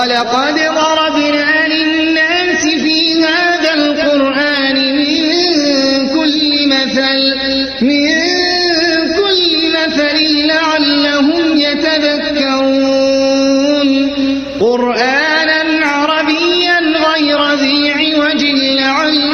ولقد ضربنا للناس في هذا القرآن من كل مثل